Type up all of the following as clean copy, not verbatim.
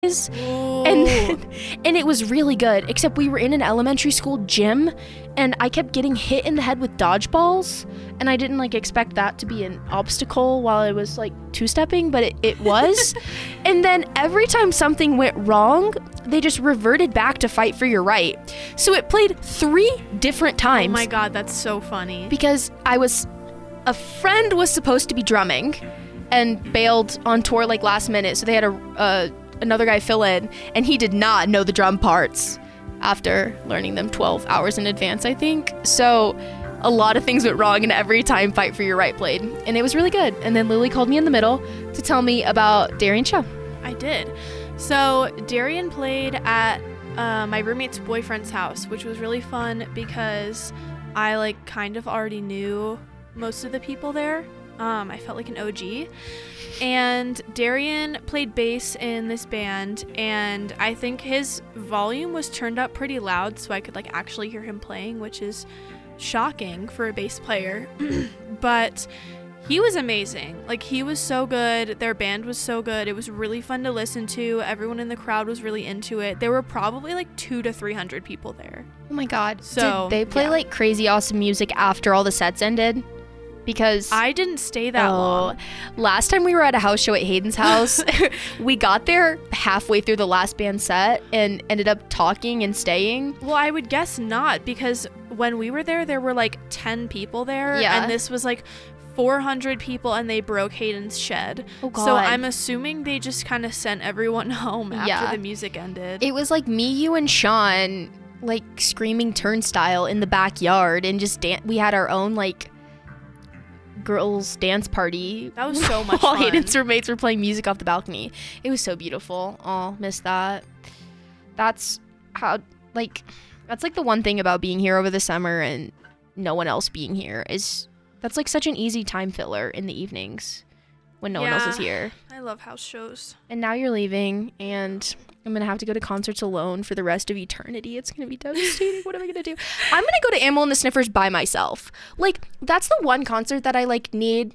and it was really good, except we were in an elementary school gym and I kept getting hit in the head with dodgeballs, and I didn't expect that to be an obstacle while I was two-stepping, but it was. And then every time something went wrong, they just reverted back to Fight for Your Right. So it played 3 different times. Oh my god, that's so funny. Because a friend was supposed to be drumming and bailed on tour last minute, so they had another guy fill in, and he did not know the drum parts after learning them 12 hours in advance, I think. So a lot of things went wrong, and every time Fight for Your Right played, and it was really good. And then Lily called me in the middle to tell me about Darian's show. I did. So Darian played at my roommate's boyfriend's house, which was really fun because I kind of already knew most of the people there. I felt like an OG. And Darian played bass in this band, and I think his volume was turned up pretty loud so I could actually hear him playing, which is shocking for a bass player. But he was amazing. He was so good. Their band was so good. It was really fun to listen to. Everyone in the crowd was really into it. There were probably 200 to 300 people there. Oh my god. So did they play crazy awesome music after all the sets ended? Because I didn't stay that long. Last time we were at a house show at Hayden's house, we got there halfway through the last band set and ended up talking and staying. Well, I would guess not, because when we were there were 10 people there. Yeah. And this was 400 people, and they broke Hayden's shed. Oh god. So I'm assuming they just kind of sent everyone home after the music ended. It was me, you, and Sean screaming Turnstile in the backyard, and just we had our own girls dance party. That was so much while fun. Hayden's roommates were playing music off the balcony. It was so beautiful. Oh, missed that. That's how that's the one thing about being here over the summer and no one else being here is that's such an easy time filler in the evenings when no one else is here. I love house shows. And now you're leaving, and I'm gonna have to go to concerts alone for the rest of eternity. It's gonna be devastating. What am I gonna do? I'm gonna go to Amyl and the Sniffers by myself. That's the one concert that I need.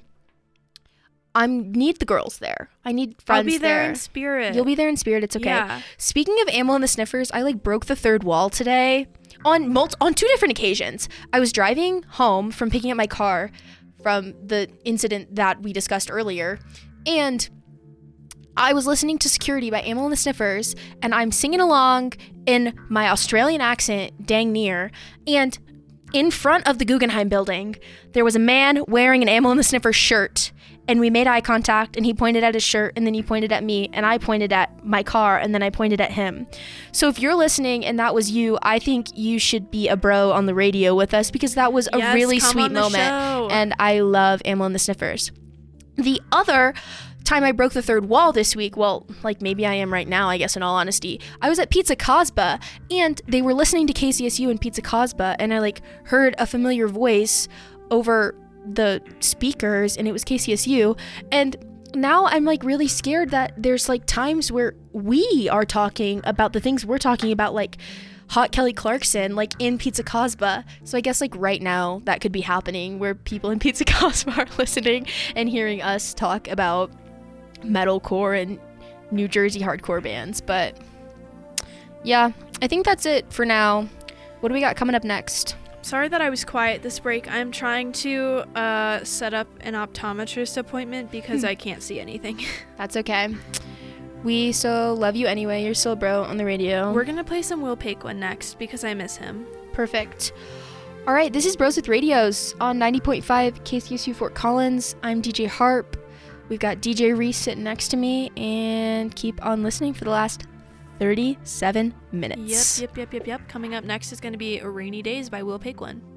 I need the girls there. I need friends. I'll be there in spirit. You'll be there in spirit. It's okay. Yeah. Speaking of Amyl and the Sniffers, I broke the 3rd wall today on 2 different occasions. I was driving home from picking up my car from the incident that we discussed earlier, and I was listening to Security by Amyl and the Sniffers, and I'm singing along in my Australian accent, dang near, and in front of the Guggenheim building, there was a man wearing an Amyl and the Sniffers shirt, and we made eye contact, and he pointed at his shirt, and then he pointed at me, and I pointed at my car, and then I pointed at him. So if you're listening and that was you, I think you should be a bro on the radio with us, because that was a really sweet moment, and I love Amyl and the Sniffers. The other time I broke the 3rd wall this week, maybe I am right now, I guess, in all honesty, I was at Pizza Cosba, and they were listening to KCSU and Pizza Cosba, and I heard a familiar voice over the speakers, and it was KCSU, and now I'm really scared that there's times where we are talking about the things we're talking about, Hot Kelly Clarkson, in Pizza Cosba. So I guess right now that could be happening, where people in Pizza Cosba are listening and hearing us talk about metalcore and New Jersey hardcore bands. But yeah, I think that's it for now. What do we got coming up next? Sorry that I was quiet this break. I'm trying to set up an optometrist appointment because I can't see anything. That's okay. We so love you anyway. You're still a bro on the radio. We're gonna play some Will Paquin next because I miss him. Perfect. All right, this is Bros with Radios on 90.5 KCSU Fort Collins. I'm DJ Harp. We've got DJ Reese sitting next to me, and keep on listening for the last 37 minutes. Yep. Coming up next is going to be Rainy Days by Will Paquin.